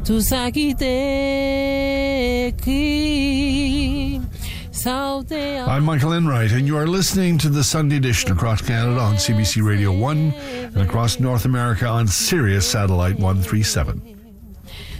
tu sakite ki saute. I'm Michael Enright, and you are listening to the Sunday edition across Canada on CBC Radio 1 and across North America on Sirius Satellite 137.